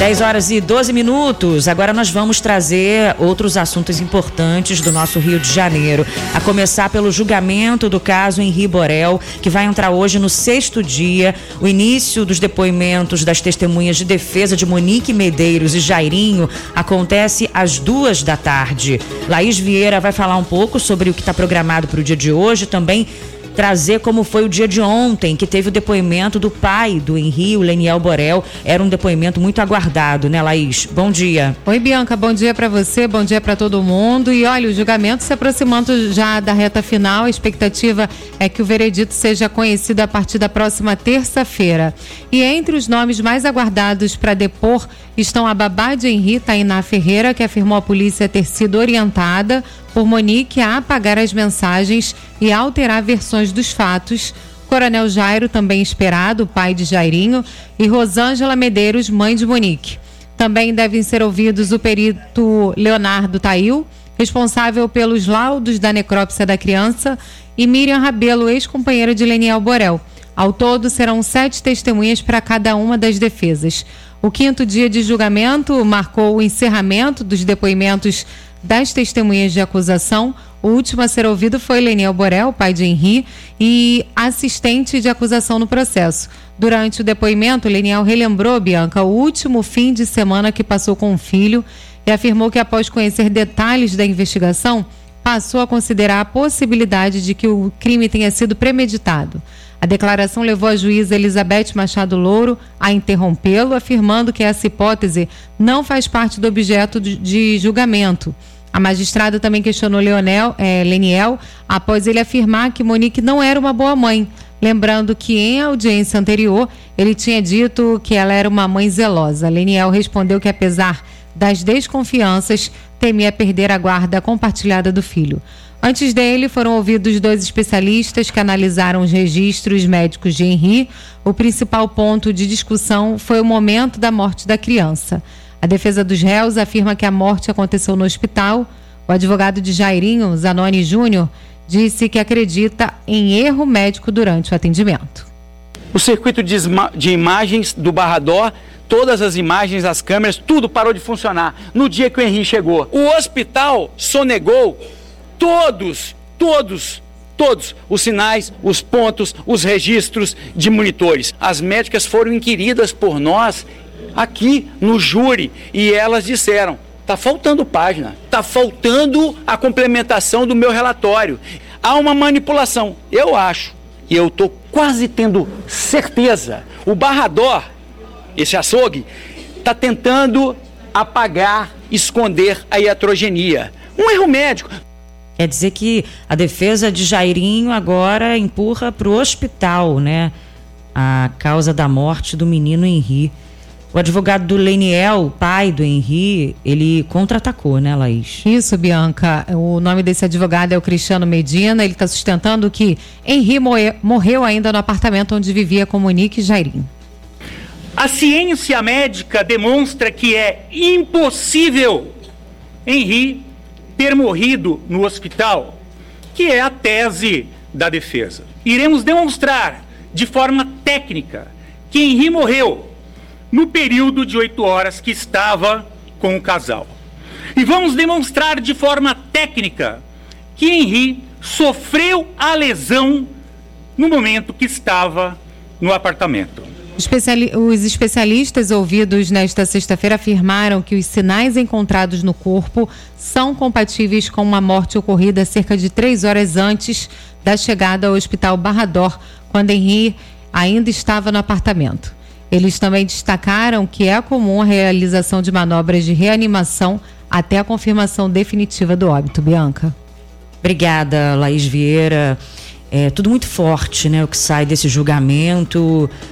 10h12. Agora nós vamos trazer outros assuntos importantes do nosso Rio de Janeiro. A começar pelo julgamento do caso Henri Borel, que vai entrar hoje no 6º dia. O início dos depoimentos das testemunhas de defesa de Monique Medeiros e Jairinho acontece às 14h. Laís Vieira vai falar um pouco sobre o que está programado para o dia de hoje, também trazer como foi o dia de ontem, que teve o depoimento do pai do Henri, o Leniel Borel. Era um depoimento muito aguardado, né, Laís? Bom dia. Oi, Bianca, bom dia para você, bom dia para todo mundo. E olha, o julgamento se aproximando já da reta final. A expectativa é que o veredito seja conhecido a partir da próxima terça-feira. E entre os nomes mais aguardados para depor estão a babá de Henri, Tainá Ferreira, que afirmou à polícia ter sido orientada por Monique a apagar as mensagens e alterar versões dos fatos. Coronel Jairo, também esperado, pai de Jairinho, e Rosângela Medeiros, mãe de Monique. Também devem ser ouvidos o perito Leonardo Tail, responsável pelos laudos da necrópsia da criança, e Miriam Rabelo, ex-companheira de Leniel Borel. Ao todo, serão 7 testemunhas para cada uma das defesas. O 5º dia de julgamento marcou o encerramento dos depoimentos das testemunhas de acusação. O último a ser ouvido foi Leniel Borel, pai de Henri, e assistente de acusação no processo. Durante o depoimento, Leniel relembrou, Bianca, o último fim de semana que passou com o filho e afirmou que, após conhecer detalhes da investigação, passou a considerar a possibilidade de que o crime tenha sido premeditado. A declaração levou a juíza Elizabeth Machado Louro a interrompê-lo, afirmando que essa hipótese não faz parte do objeto de julgamento. A magistrada também questionou Leniel após ele afirmar que Monique não era uma boa mãe, lembrando que em audiência anterior ele tinha dito que ela era uma mãe zelosa. Leniel respondeu que, apesar das desconfianças, temia perder a guarda compartilhada do filho. Antes dele, foram ouvidos 2 especialistas que analisaram os registros médicos de Henri. O principal ponto de discussão foi o momento da morte da criança. A defesa dos réus afirma que a morte aconteceu no hospital. O advogado de Jairinho, Zanoni Júnior, disse que acredita em erro médico durante o atendimento. O circuito de imagens do Barrador, todas as imagens, as câmeras, tudo parou de funcionar no dia que o Henri chegou. O hospital sonegou todos os sinais, os pontos, os registros de monitores. As médicas foram inquiridas por nós aqui no júri e elas disseram: tá faltando página, tá faltando a complementação do meu relatório. Há uma manipulação. Eu acho, e eu tô quase tendo certeza, o Barrador, esse açougue, tá tentando apagar, esconder a iatrogenia. Um erro médico. Quer dizer que a defesa de Jairinho agora empurra para o hospital, né, a causa da morte do menino Henri. O advogado do Leniel, pai do Henri, ele contra-atacou, né, Laís? Isso, Bianca. O nome desse advogado é o Cristiano Medina. Ele está sustentando que Henri morreu ainda no apartamento onde vivia com Monique e Jairinho. A ciência médica demonstra que é impossível Henri ter morrido no hospital, que é a tese da defesa. Iremos demonstrar de forma técnica que Henri morreu no período de 8 horas que estava com o casal. E vamos demonstrar de forma técnica que Henri sofreu a lesão no momento que estava no apartamento. Os especialistas ouvidos nesta sexta-feira afirmaram que os sinais encontrados no corpo são compatíveis com uma morte ocorrida cerca de 3 horas antes da chegada ao hospital Barrador, quando Henri ainda estava no apartamento. Eles também destacaram que é comum a realização de manobras de reanimação até a confirmação definitiva do óbito. Bianca. Obrigada, Laís Vieira. É tudo muito forte, né, o que sai desse julgamento.